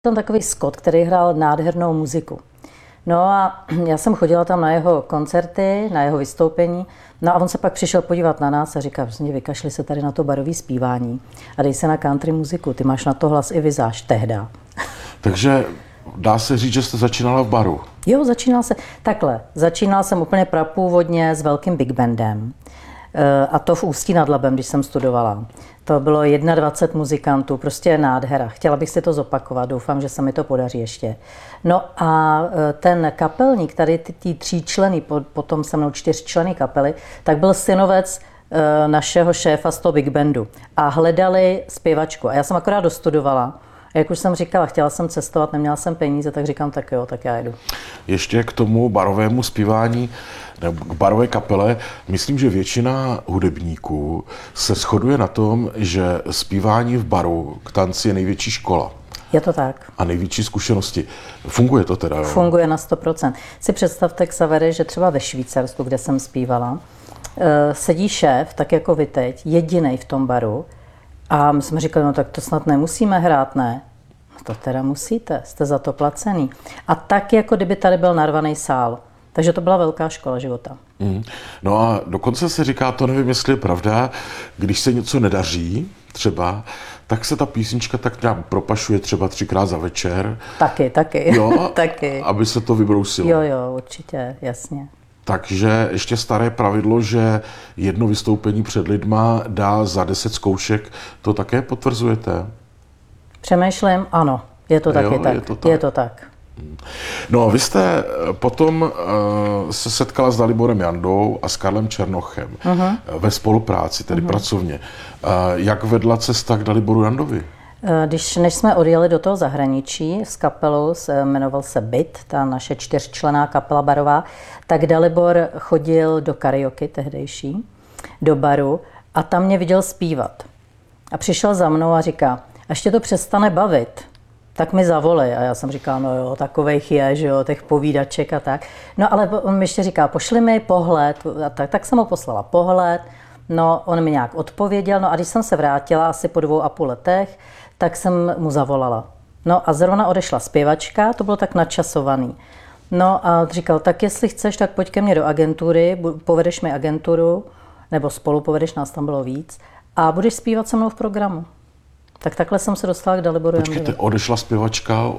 Tam takový Scott, který hrál nádhernou muziku. No a já jsem chodila tam na jeho koncerty, na jeho vystoupení, no a on se pak přišel podívat na nás a říkal, že vykašli se tady na to barový zpívání a dej se na country muziku, ty máš na to hlas i vizáž tehda. Takže dá se říct, že jste začínala v baru? Jo, začínala jsem úplně prapůvodně s velkým big bandem. A to v Ústí nad Labem, když jsem studovala. To bylo 21 muzikantů, prostě nádhera. Chtěla bych si to zopakovat, doufám, že se mi to podaří ještě. No a ten kapelník, tady ty 3 členy, potom se mnou 4 členy kapely, tak byl synovec našeho šéfa z toho big bandu. A hledali zpěvačku. A já jsem akorát dostudovala. A jak už jsem říkala, chtěla jsem cestovat, neměla jsem peníze, tak říkám, tak jo, tak já jedu. Ještě k tomu barovému zpívání, nebo k barové kapele, myslím, že většina hudebníků se shoduje na tom, že zpívání v baru k tanci je největší škola. Je to tak. A největší zkušenosti. Funguje to teda, jo? Funguje na 100%. Si představte, Xavere, že třeba ve Švýcarsku, kde jsem zpívala, sedí šéf, tak jako vy teď, jedinej v tom baru, a my jsme říkali, no tak to snad nemusíme hrát, ne? No to teda musíte, jste za to placený. A tak, jako kdyby tady byl narvaný sál. Takže to byla velká škola života. No a dokonce se říká, to nevím, jestli je pravda, když se něco nedaří třeba, tak se ta písnička tak nějak propašuje třeba 3krát za večer. Taky. Jo, taky. Aby se to vybrousilo. Jo, určitě, jasně. Takže ještě staré pravidlo, že jedno vystoupení před lidma dá za 10 zkoušek, to také potvrzujete? Přemýšlím, ano, je to taky tak. Je to tak. No, vy jste potom se setkala s Daliborem Jandou a s Karlem Černochem ve spolupráci, tedy pracovně. Jak vedla cesta k Daliboru Jandovi? Než jsme odjeli do toho zahraničí s kapelou, jmenoval se Byt, ta naše 4členná kapela barová, tak Dalibor chodil do karaoke tehdejší, do baru a tam mě viděl zpívat. A přišel za mnou a říká, až tě to přestane bavit, tak mi zavolej. A já jsem říkala, no jo, takovejch je, že jo, těch povídaček a tak. No ale on mi ještě říká, pošli mi pohled, a tak jsem mu poslala pohled, no on mi nějak odpověděl, no a když jsem se vrátila asi po 2,5 letech, tak jsem mu zavolala. No a zrovna odešla zpěvačka, to bylo tak načasovaný. No a říkal, tak jestli chceš, tak pojď ke mně do agentury, povedeš mi agenturu, nebo spolu povedeš, nás tam bylo víc, a budeš zpívat se mnou v programu. Tak takhle jsem se dostala k Daliboru Jandovi. Počkejte, odešla zpěvačka?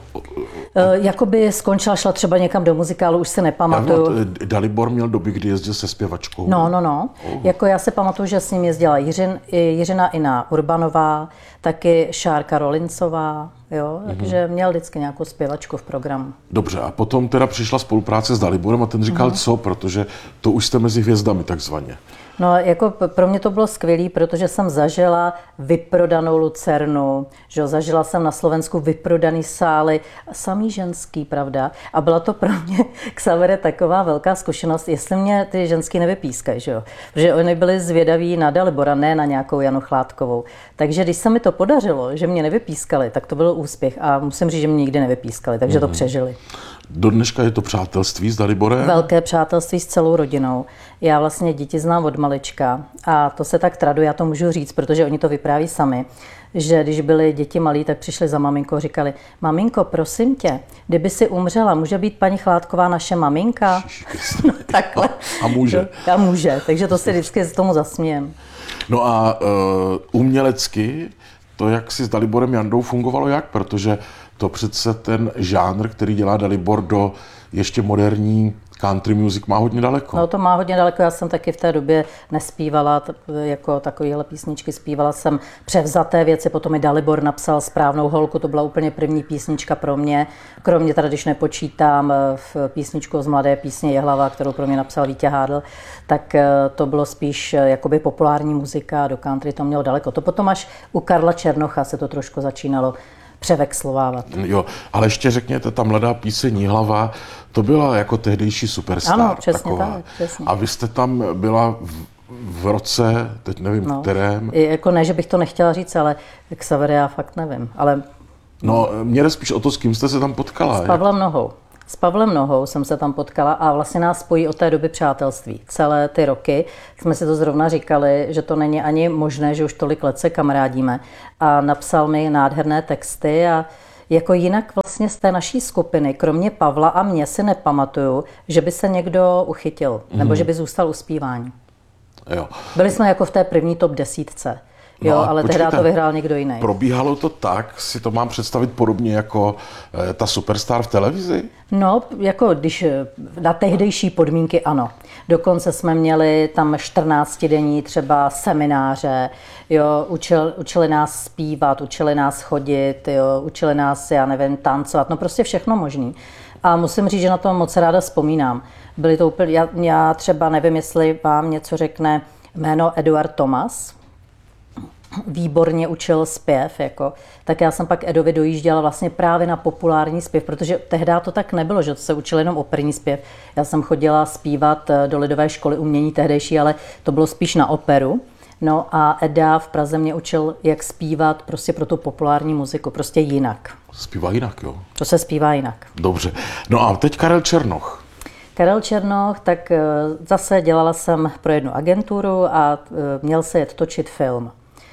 Jakoby skončila, šla třeba někam do muzikálu, už se nepamatuju. Dalibor měl doby, kdy jezdil se zpěvačkou? No. Jako já se pamatuju, že s ním jezdila Jiřina Ina Urbanová, taky Šárka Rolincová, jo, takže měl vždycky nějakou zpěvačku v programu. Dobře, a potom teda přišla spolupráce s Daliborem a ten říkal co, protože to už jste mezi hvězdami takzvaně. No, jako pro mě to bylo skvělé, protože jsem zažila vyprodanou Lucernu, že zažila jsem na Slovensku vyprodaný sály, samý ženský, pravda, a byla to pro mě, Xavere, taková velká zkušenost, jestli mě ty ženský nevypískají, že jo, protože oni byli zvědaví na Dalibora, ne na nějakou Janu Chládkovou, takže když se mi to podařilo, že mě nevypískali, tak to byl úspěch a musím říct, že mě nikdy nevypískali, takže to přežili. Do dneška je to přátelství s Daliborem? Velké přátelství s celou rodinou. Já vlastně děti znám od malička a to se tak traduje, já to můžu říct, protože oni to vypráví sami, že když byly děti malí, tak přišli za maminkou a říkali, maminko, prosím tě, kdyby si umřela, může být paní Chládková naše maminka? No, takhle. A může. A může, takže to si vždycky z tomu zasmějem. No a umělecky, to jak si s Daliborem Jandou fungovalo jak? Protože to přece ten žánr, který dělá Dalibor do ještě moderní country music, má hodně daleko. No to má hodně daleko, já jsem taky v té době nespívala jako takovéhle písničky, zpívala jsem převzaté věci, potom mi Dalibor napsal Správnou holku, to byla úplně první písnička pro mě, kromě teda, když nepočítám v písničku z Mladé písně Jihlava, kterou pro mě napsal Vítě Hádl, tak to bylo spíš jakoby populární muzika, do country to mělo daleko. To potom až u Karla Černocha se to trošku začínalo převexlovávat. Jo, ale ještě řekněte, ta Mladá píseň Jihlava, to byla jako tehdejší superstar. Ano, přesně taková. tak. Přesně. A vy jste tam byla v roce, teď nevím kterém. Jako ne, že bych to nechtěla říct, ale Xavere, já fakt nevím. Ale no, mě jde spíš o to, s kým jste se tam potkala. S Pavlem Nohou. S Pavlem Nohou jsem se tam potkala a vlastně nás spojí od té doby přátelství. Celé ty roky jsme si to zrovna říkali, že to není ani možné, že už tolik let se kamarádíme. A napsal mi nádherné texty a jako jinak vlastně z té naší skupiny, kromě Pavla a mě si nepamatuju, že by se někdo uchytil, nebo že by zůstal u zpívání. Jo. Byli jsme jako v té první top 10. Jo, ale tehdy to vyhrál někdo jiný. Probíhalo to tak, si to mám představit podobně jako ta Superstar v televizi? No, jako když na tehdejší podmínky ano. Dokonce jsme měli tam 14denní třeba semináře, jo, učili nás zpívat, učili nás chodit, jo, učili nás, já nevím, tancovat, no prostě všechno možný. A musím říct, že na to moc ráda vzpomínám. Byli to úplně, já třeba nevím, jestli vám něco řekne jméno Eduard Thomas, výborně učil zpěv, jako, tak já jsem pak Edovi dojížděla vlastně právě na populární zpěv, protože tehdy to tak nebylo, že to se učil jenom operní zpěv. Já jsem chodila zpívat do Lidové školy umění tehdejší, ale to bylo spíš na operu. No a Eda v Praze mě učil, jak zpívat prostě pro tu populární muziku, prostě jinak. Zpívá jinak, jo? To se zpívá jinak. Dobře. No a teď Karel Černoch. Karel Černoch, tak zase dělala jsem pro jednu agenturu a měl se jet točit film.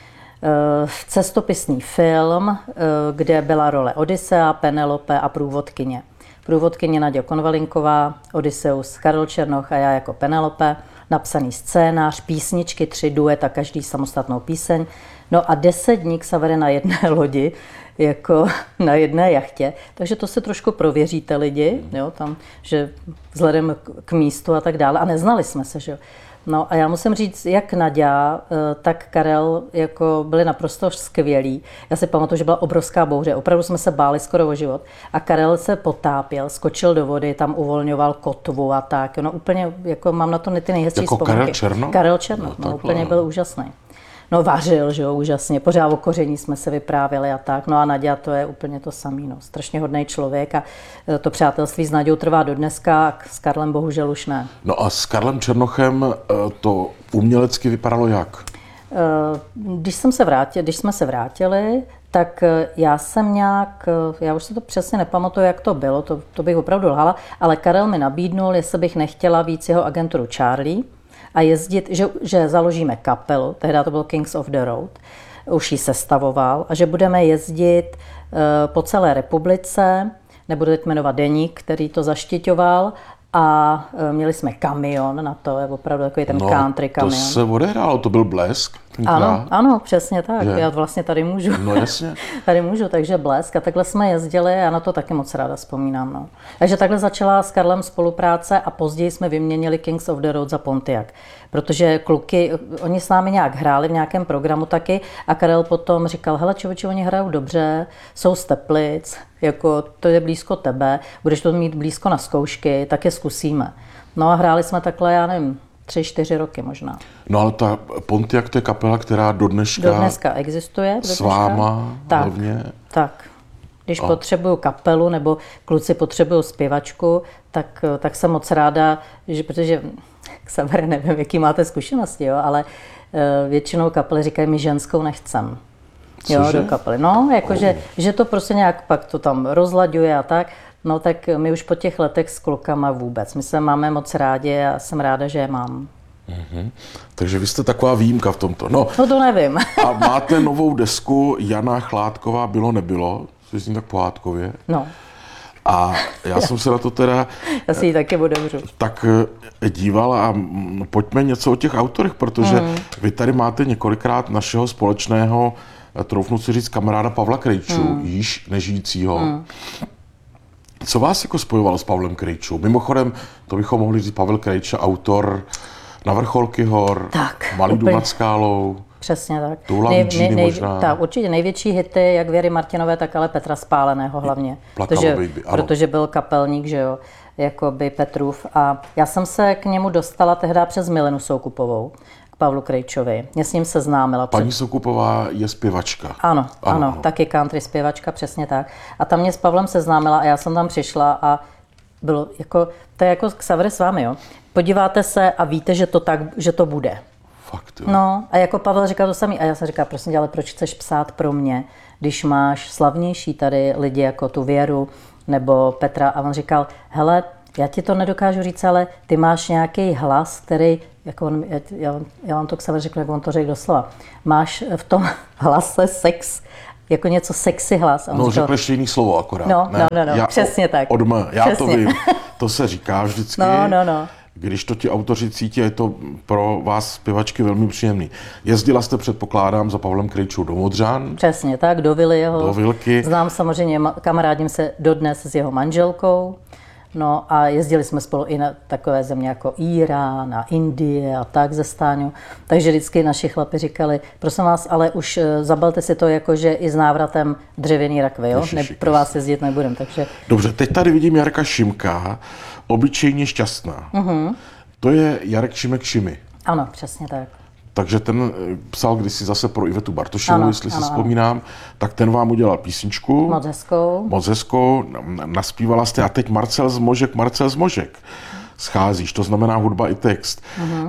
Cestopisný film, kde byla role Odysea, Penelope a průvodkyně. Průvodkyně Naděja Konvalinková, Odysseus Karel Černoch a já jako Penelope, napsaný scénář, písničky, 3 duet a každý samostatnou píseň. No a 10 dní Xavere na jedné lodi, jako na jedné jachtě, takže to se trošku prověříte lidi, jo, tam, že vzhledem k místu a tak dále, a neznali jsme se, že jo. No a já musím říct, jak Naďa, tak Karel jako byli naprosto skvělí. Já si pamatuju, že byla obrovská bouře, opravdu jsme se báli skoro o život. A Karel se potápěl, skočil do vody, tam uvolňoval kotvu a tak. No úplně, jako mám na to ty nejhezčí jako vzpomínky. Karel Černoch? Karel Černoch, no úplně byl úžasný. No vařil, že jo, úžasně, pořád o koření jsme se vyprávěli a tak. No a Naďa, to je úplně to samý, no, strašně hodný člověk a to přátelství s Naďou trvá do dneska a s Karlem bohužel už ne. No a s Karlem Černochem to umělecky vypadalo jak? Když jsme se vrátili, tak já jsem nějak, já už si to přesně nepamatuju, jak to bylo, to bych opravdu lhala, ale Karel mi nabídnul, jestli bych nechtěla víc jeho agenturu Charlie, a jezdit, že založíme kapelu, tehdy to byl Kings of the Road, už ji sestavoval, a že budeme jezdit po celé republice, nebudu teď jmenovat deník, který to zaštiťoval, a měli jsme kamion na to, je opravdu takový ten country kamion. To se odehrálo, to byl Blesk. Ano, přesně tak. Že? Já vlastně tady můžu. No jasně. Tady můžu, takže Blesk. A takhle jsme jezdili a na to taky moc ráda vzpomínám. No. Takže takhle začala s Karlem spolupráce a později jsme vyměnili Kings of the Road za Pontiac. Protože kluky, oni s námi nějak hráli v nějakém programu taky a Karel potom říkal, hele člověče, oni hrajou dobře, jsou z Teplic, jako to je blízko tebe, budeš to mít blízko na zkoušky, tak je zkusíme. No a hráli jsme takhle, já nevím, 3-4 roky možná. No ale ta Pontiac, to je kapela, která do dneška existuje. S váma hlavně. Tak. Když potřebuju kapelu nebo kluci potřebují zpěvačku, tak jsem moc ráda, že, protože Xavere, nevím, jaký máte zkušenosti, jo, ale většinou kapely říkají, my ženskou nechcem. Jo, do kapely. No, jakože, že to prostě nějak pak to tam rozlaďuje a tak. No tak my už po těch letech s klukama vůbec. My se máme moc rádi a jsem ráda, že je mám. Mm-hmm. Takže vy jste taková výjimka v tomto. No to nevím. A máte novou desku Jana Chládková Bylo nebylo, což zní tak pohádkově. No. A já jsem se na to teda... Já si ji taky otevřu. Tak díval a pojďme něco o těch autorech, protože vy tady máte několikrát našeho společného, troufnu si říct, kamaráda Pavla Krejčů, již nežijícího. Co vás jako spojovalo s Pavlem Krejčou? Mimochodem, to bychom mohli říct Pavel Krejča, autor Na vrcholky hor, Malý dům nad skálou. Přesně tak. Možná. Tak, určitě největší hity, jak Věry Martinové, tak ale Petra Spáleného hlavně. Protože byl kapelník, že jo, jakoby Petrův. A já jsem se k němu dostala tehdy přes Milenu Soukupovou, k Pavlu Krejčovi. Já s ním seznámila. Paní Soukupová je zpěvačka. Ano, taky country zpěvačka, přesně tak. A tam mě s Pavlem seznámila a já jsem tam přišla a bylo jako, to je jako Xavere s vámi, jo. Podíváte se a víte, že to bude. Fakt, jo. No a jako Pavel říkal to samý a já jsem říkala, prosím tě, ale proč chceš psát pro mě, když máš slavnější tady lidi jako tu Věru nebo Petra, a on říkal, hele, já ti to nedokážu říct, ale ty máš nějaký hlas, který, jako já vám to Xaver řeknu, jak on to řekl doslova, máš v tom hlase sex jako něco sexy hlas. A on No, říkal, řekneš jiný slovo akorát. No, přesně tak. Já přesně. to vím. To se říká vždycky. No. Když to ti autoři cítí, je to pro vás zpěvačky velmi příjemný. Jezdila jste, předpokládám, za Pavlem Krejčou do Modřan. Přesně tak, do Vily jeho. Do Vilky. Znám samozřejmě, kamarádím se dodnes s jeho manželkou. No a jezdili jsme spolu i na takové země jako Irán a Indie a tak ze Stáňu. Takže vždycky naši chlapi říkali, prosím vás, ale už zabalte si to jako, že i s návratem dřevěný rakve, jo? Pro vás jezdit nebudem, takže... Dobře, teď tady vidím Jarka Šimka, obyčejně šťastná. To je Jarek Šimek Šimy. Ano, přesně tak. Takže ten psal kdysi zase pro Ivetu Bartošovu, jestli si vzpomínám, tak ten vám udělal písničku. Moc hezkou, naspívala jste a teď Marcel Zmožek scházíš, to znamená hudba i text.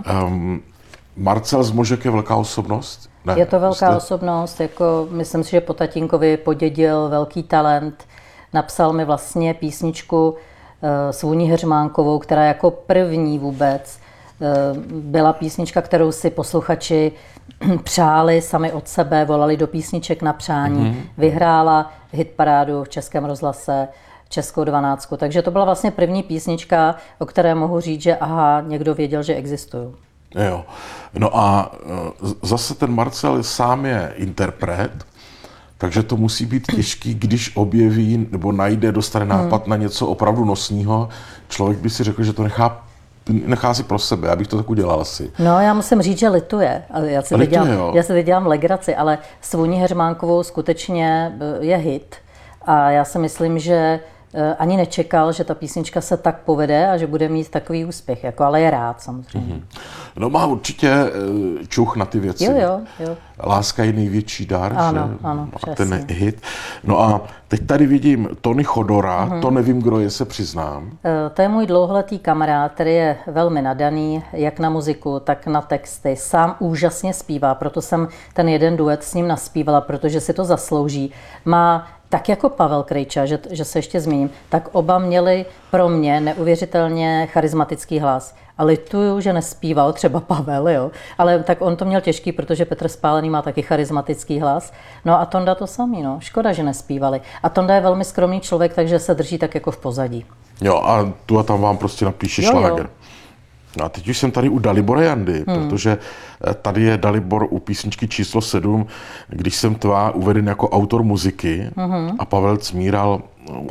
Marcel Zmožek je velká osobnost? Ne, je to velká osobnost, jako myslím si, že po tatínkovi podědil velký talent. Napsal mi vlastně písničku s Vůní Heřmánkovou, která jako první vůbec byla písnička, kterou si posluchači přáli sami od sebe, volali do písniček na přání. Vyhrála hitparádu v Českém rozhlase, Českou 12. Takže to byla vlastně první písnička, o které mohu říct, že někdo věděl, že existuju. Jo. No a zase ten Marcel sám je interpret, takže to musí být těžký, když objeví nebo dostane nápad na něco opravdu nosního. Člověk by si řekl, že to nechá si pro sebe, já bych to tak udělal asi. No, já musím říct, že lituje. Já si teď dělám legraci, ale s Vůní Heřmánkovou skutečně je hit. A já si myslím, že ani nečekal, že ta písnička se tak povede a že bude mít takový úspěch, ale je rád samozřejmě. No má určitě čuch na ty věci. Jo. Láska je největší dar, ano, že? Ten hit. No a teď tady vidím Tony Chodora, to nevím, kdo je, se přiznám. To je můj dlouholetý kamarád, který je velmi nadaný, jak na muziku, tak na texty. Sám úžasně zpívá, proto jsem ten jeden duet s ním naspívala, protože si to zaslouží. Má tak jako Pavel Krejča, že se ještě zmíním, tak oba měli pro mě neuvěřitelně charismatický hlas. A lituju, že nespíval třeba Pavel, jo. Ale tak on to měl těžký, protože Petr Spálený má taky charismatický hlas. No a Tonda to samý, no. Škoda, že nespívali. A Tonda je velmi skromný člověk, takže se drží tak jako v pozadí. Jo, a tu a tam vám prostě napíše šláger. No a teď už jsem tady u Dalibora Jandy, protože tady je Dalibor u písničky číslo 7, když jsem tvá uveden jako autor muziky a Pavel Cmíral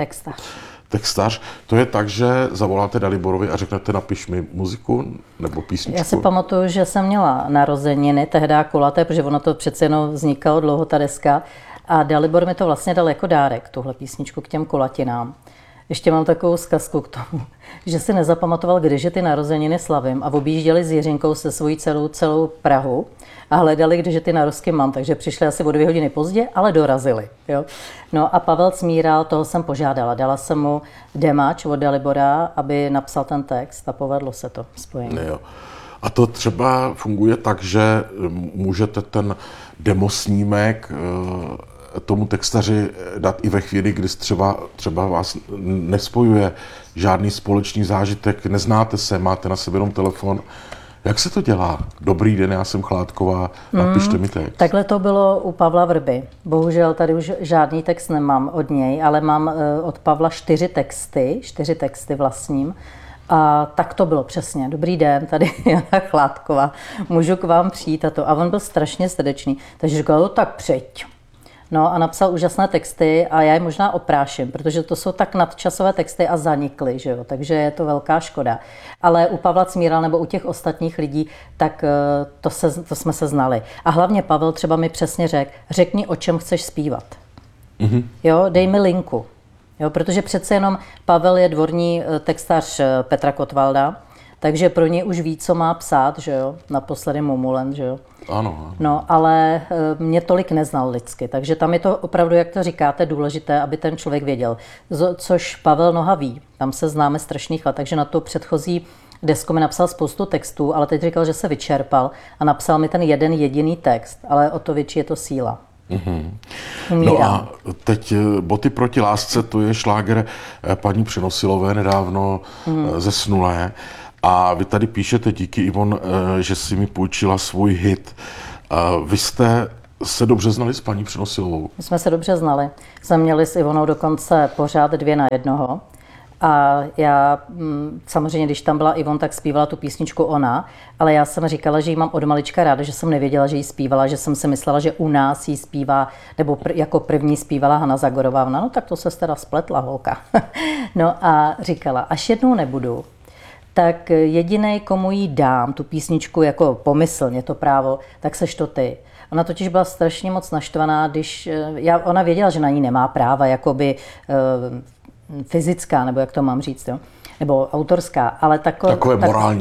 textař. To je tak, že zavoláte Daliborovi a řeknete, napiš mi muziku nebo písničku? Já si pamatuju, že jsem měla narozeniny, tehdy kulaté, protože ono to přece jenom vznikalo dlouho ta deska a Dalibor mi to vlastně dal jako dárek, tuhle písničku k těm kulatinám. Ještě mám takovou zkazku k tomu, že si nezapamatoval, kdeže ty narozeniny slavím a objížděli s Jiřinkou se svojí celou Prahu a hledali, kdeže ty narozky mám, takže přišli asi o 2 hodiny pozdě, ale dorazili. Jo? No a Pavel Cmíral, toho jsem požádala, dala jsem mu demač od Dalibora, aby napsal ten text a povedlo se to spojení. Jo. A to třeba funguje tak, že můžete ten demosnímek tomu textaři dát i ve chvíli, kdy třeba vás nespojuje žádný společný zážitek, neznáte se, máte na sebe jenom telefon. Jak se to dělá? Dobrý den, já jsem Chládková, napište mi text. Takhle to bylo u Pavla Vrby. Bohužel tady už žádný text nemám od něj, ale mám od Pavla 4 texty vlastním. A tak to bylo přesně. Dobrý den, tady Jana Chládková, můžu k vám přijít a to. A on byl strašně srdečný, takže říkal, tak přijď. No a napsal úžasné texty a já je možná opráším, protože to jsou tak nadčasové texty a zanikly, že jo? Takže je to velká škoda. Ale u Pavla Cmíral nebo u těch ostatních lidí, tak to jsme se znali. A hlavně Pavel třeba mi přesně řekni, o čem chceš zpívat. Jo, dej mi linku. Jo, protože přece jenom Pavel je dvorní textař Petra Kotwalda, takže pro něj už ví, co má psát, že jo, naposledy Mumulen, že jo. Ano. No, ale mě tolik neznal lidsky, takže tam je to opravdu, jak to říkáte, důležité, aby ten člověk věděl, což Pavel Noha ví, tam se známe strašných let, takže na to předchozí desku mi napsal spoustu textů, ale teď říkal, že se vyčerpal a napsal mi ten jeden jediný text, ale o to větší je to síla. No a teď Boty proti lásce, to je šláger paní Přenosilové nedávno zesnulé. A vy tady píšete díky Ivon, že si mi půjčila svůj hit. Vy jste se dobře znali s paní Přenosilovou? My jsme se dobře znali. Jsme měli s Ivonou dokonce pořád 2 na 1. A já samozřejmě, když tam byla Ivon, tak zpívala tu písničku ona, ale já jsem říkala, že ji mám od malička ráda, že jsem nevěděla, že ji zpívala, že jsem si myslela, že u nás ji zpívá, nebo jako první zpívala Hana Zagorová. No tak to se teda spletla holka. No a říkala, až jednou nebudu, tak jedinej, komu jí dám tu písničku jako pomyslně to právo, tak seš to ty. Ona totiž byla strašně moc naštvaná, když ona věděla, že na ní nemá práva, jakoby fyzická, nebo jak to mám říct, jo? Nebo autorská, ale takové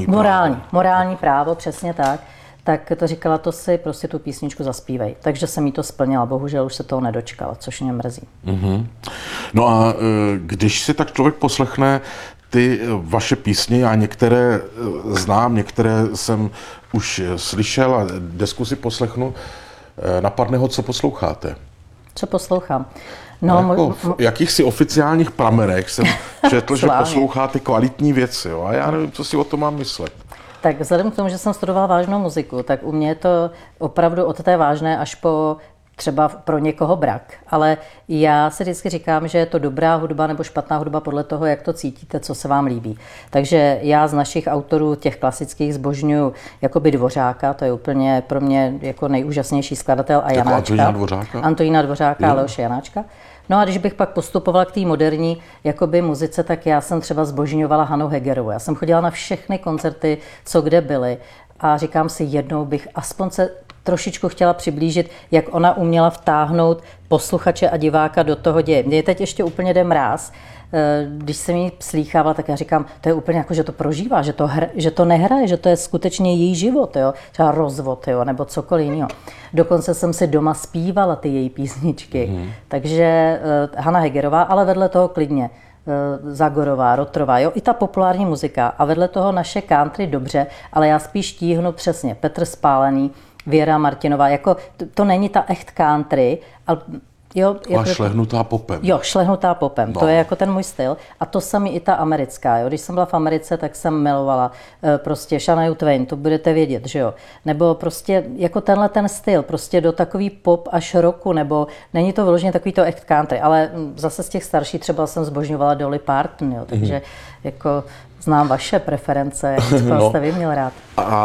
morální právo, přesně tak. Tak to říkala, to si prostě tu písničku zaspívej. Takže jsem jí to splnila, bohužel už se toho nedočkala, což mě mrzí. Mm-hmm. No a když si tak člověk poslechne ty vaše písně, já některé znám, některé jsem už slyšel a desku si poslechnu, napadne ho, co posloucháte? Co poslouchám? No, jako v jakýchsi oficiálních pramenech jsem četl, že posloucháte kvalitní věci, jo? A já nevím, co si o tom mám myslet. Tak vzhledem k tomu, že jsem studovala vážnou muziku, tak u mě je to opravdu od té vážné až po třeba pro někoho brak. Ale já si vždycky říkám, že je to dobrá hudba nebo špatná hudba podle toho, jak to cítíte, co se vám líbí. Takže já z našich autorů těch klasických zbožňuju jakoby Dvořáka, to je úplně pro mě jako nejúžasnější skladatel, a Janáčka. Antonína Dvořáka a Leoše Janáčka. No a když bych pak postupovala k té moderní jakoby muzice, tak já jsem třeba zbožňovala Hanu Hegerovou. Já jsem chodila na všechny koncerty, co kde byly, a říkám si, jednou bych aspoň se trošičku chtěla přiblížit, jak ona uměla vtáhnout posluchače a diváka do toho děje. Mně teď ještě úplně jde mráz. Když jsem ji slýchávala, tak já říkám, to je úplně jako, že to prožívá, že to nehraje, že to je skutečně její život, jo? Třeba rozvod, jo? Nebo cokoliv jiného. Dokonce jsem si doma zpívala ty její písničky. Takže Hana Hegerová, ale vedle toho klidně Zagorová, Rotrová, jo? I ta populární muzika. A vedle toho naše country dobře, ale já spíš tíhnu přesně Petr Spálený, Věra Martinová, jako to není ta echt country, ale jo, a šlehnutá popem. Jo, šlehnutá popem, no. To je jako ten můj styl. A to samý i ta americká, jo. Když jsem byla v Americe, tak jsem milovala prostě Shania Twain, to budete vědět, že jo. Nebo prostě jako tenhle ten styl, prostě do takový pop až rocku, nebo není to vyloženě takový to echt country, ale zase z těch starších třeba jsem zbožňovala Dolly Parton, jo, takže jako znám vaše preference, jak jste vy měl rád.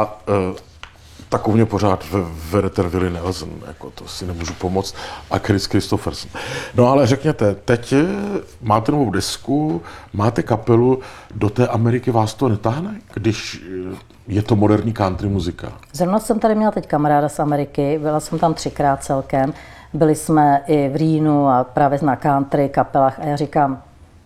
Tak u mě pořád vedete Willie Nelson, jako to si nemůžu pomoct, a Chris Christopherson. No ale řekněte, teď máte novou desku, máte kapelu, do té Ameriky vás to netáhne, když je to moderní country muzika? Zrovna jsem tady měla teď kamaráda z Ameriky, byla jsem tam 3krát celkem, byli jsme i v Rýnu a právě na country kapelách a já říkám,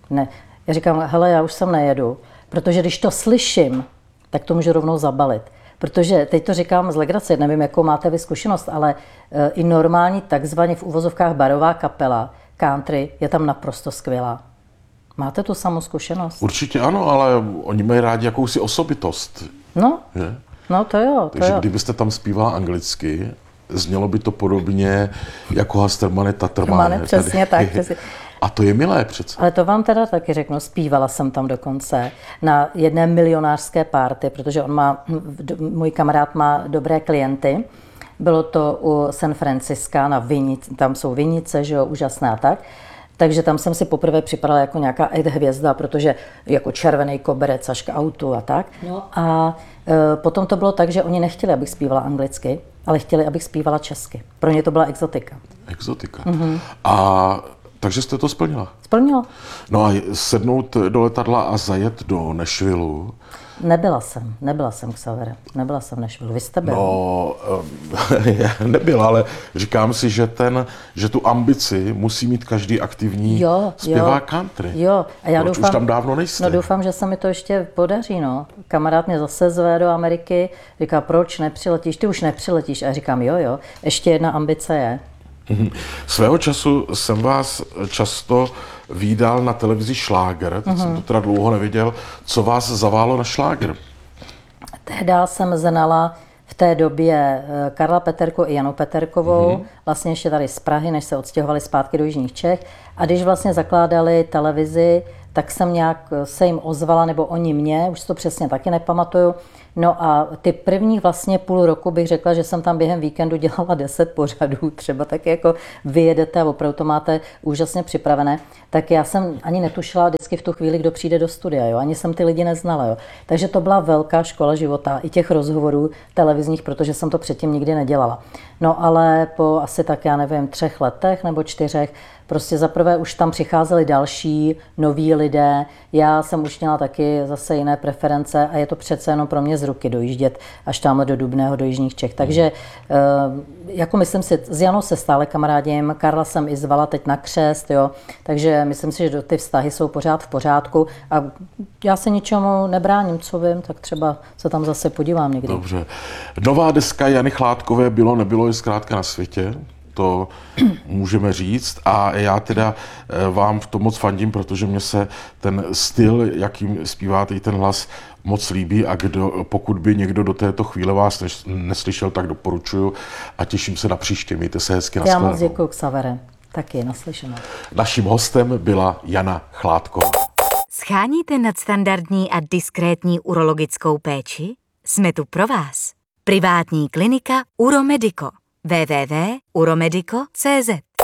hele, já už sem nejedu, protože když to slyším, tak to můžu rovnou zabalit. Protože teď to říkám z legrace, nevím, jakou máte vy zkušenost, ale i normální takzvaně v uvozovkách barová kapela country je tam naprosto skvělá. Máte tu samou zkušenost? Určitě ano, ale oni mají rádi jakousi osobitost. No, no to jo. Takže kdybyste tam zpívala anglicky, znělo by to podobně jako Hastermane Tatrmane. Přesně tak. A to je milé přece. Ale to vám teda taky řeknu, zpívala jsem tam dokonce na jedné milionářské party, protože můj kamarád má dobré klienty. Bylo to u San Francisca na vinici, tam jsou vinice, že jo, úžasná tak. Takže tam jsem si poprvé připadala jako nějaká hvězda, protože jako červený koberec až k autu a tak. No. A potom to bylo tak, že oni nechtěli, abych zpívala anglicky, ale chtěli, abych zpívala česky. Pro ně to byla exotika. Exotika. A takže jste to splnila? Splnila. No a sednout do letadla a zajet do Nashvilleu? Nebyla jsem Xavere, nebyla jsem v Nashvilleu. Vy jste byl? No, nebyl, ale říkám si, že tu ambici musí mít každý aktivní zpěvák country. Jo, a já doufám, už tam dávno nejste. No doufám, že se mi to ještě podaří, no. Kamarád mě zase zve do Ameriky, říká, proč nepřiletíš, ty už nepřiletíš. A říkám, jo, ještě jedna ambice je. Svého času jsem vás často vídal na televizi Šláger, teď jsem to teda dlouho neviděl. Co vás zaválo na šláger? Tehdy jsem znala v té době Karla Peterku i Janu Peterkovou, vlastně ještě tady z Prahy, než se odstěhovali zpátky do Jižních Čech. A když vlastně zakládali televizi, tak jsem nějak se jim ozvala, nebo oni mě, už to přesně taky nepamatuju, No a ty první vlastně půl roku bych řekla, že jsem tam během víkendu dělala 10 pořadů, třeba tak jako vyjedete a opravdu to máte úžasně připravené, tak já jsem ani netušila vždycky v tu chvíli, kdo přijde do studia, jo? Ani jsem ty lidi neznala. Jo? Takže to byla velká škola života, i těch rozhovorů televizních, protože jsem to předtím nikdy nedělala. No ale po asi tak, já nevím, 3 letech nebo 4, prostě zaprvé už tam přicházeli další noví lidé, já jsem už měla taky zase jiné preference a je to přece jenom pro mě z ruky dojíždět až tamhle do Dubného, do Jižních Čech. Takže jako myslím si, s Janou se stále kamarádím, Karla jsem i zvala teď na křest, jo, takže myslím si, že ty vztahy jsou pořád v pořádku a já se ničemu nebráním, co vím, tak třeba se tam zase podívám někdy. Dobře. Nová deska Jany Chládkové Bylo, nebylo je zkrátka na světě. To můžeme říct a já teda vám v tom moc fandím, protože mě se ten styl, jakým zpíváte i ten hlas, moc líbí a pokud by někdo do této chvíle vás neslyšel, tak doporučuju a těším se na příště. Mějte se hezky, nashledanou. Já moc děkuju, Xavere. Taky naslyšenou. Naším hostem byla Jana Chládková. Sháníte nadstandardní a diskrétní urologickou péči? Jsme tu pro vás. Privátní klinika Uromedico. www.uromedico.cz